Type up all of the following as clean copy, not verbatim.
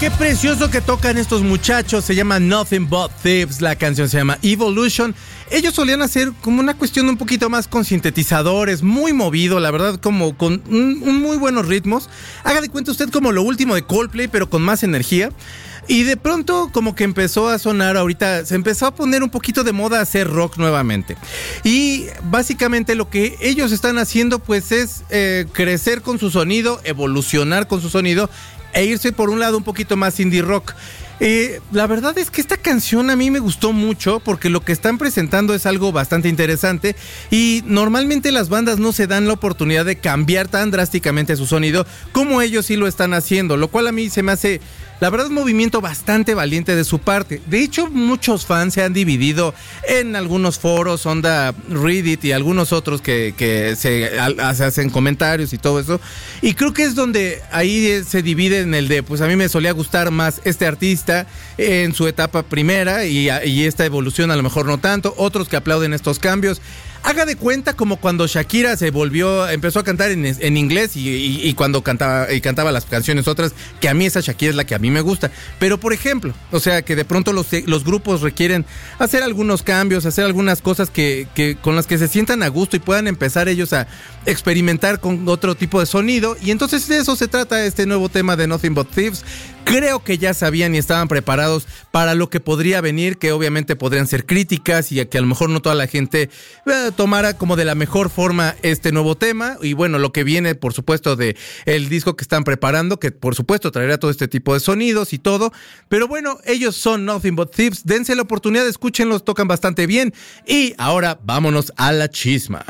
qué precioso que tocan estos muchachos. Se llama Nothing But Thieves. La canción se llama Evolution. Ellos solían hacer como una cuestión un poquito más con sintetizadores, muy movido, la verdad, como con un muy buenos ritmos. Haga de cuenta usted como lo último de Coldplay, pero con más energía. Y de pronto como que empezó a sonar, ahorita se empezó a poner un poquito de moda hacer rock nuevamente. Y básicamente lo que ellos están haciendo pues es crecer con su sonido, evolucionar con su sonido e irse por un lado un poquito más indie rock. La verdad es que esta canción a mí me gustó mucho porque lo que están presentando es algo bastante interesante y normalmente las bandas no se dan la oportunidad de cambiar tan drásticamente su sonido como ellos sí lo están haciendo, lo cual a mí se me hace, la verdad, un movimiento bastante valiente de su parte. De hecho, muchos fans se han dividido en algunos foros, onda Reddit y algunos otros que se hacen comentarios y todo eso. Y creo que es donde ahí se divide en el de, pues a mí me solía gustar más este artista en su etapa primera y esta evolución a lo mejor no tanto. Otros que aplauden estos cambios. Haga de cuenta como cuando Shakira empezó a cantar en inglés y cuando cantaba las canciones otras, que a mí esa Shakira es la que a mí me gusta. Pero por ejemplo, o sea que de pronto los grupos requieren hacer algunos cambios, hacer algunas cosas que con las que se sientan a gusto y puedan empezar ellos a experimentar con otro tipo de sonido. Y entonces de eso se trata este nuevo tema de Nothing But Thieves. Creo que ya sabían y estaban preparados para lo que podría venir, que obviamente podrían ser críticas y que a lo mejor no toda la gente tomara como de la mejor forma este nuevo tema. Y bueno, lo que viene, por supuesto, de el disco que están preparando, que por supuesto traerá todo este tipo de sonidos y todo. Pero bueno, ellos son Nothing But Thieves. Dense la oportunidad, escúchenlos, tocan bastante bien. Y ahora vámonos a la chisma.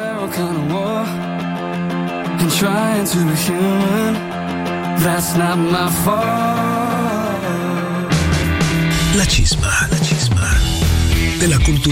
That's not my fault. La chisma de la cultura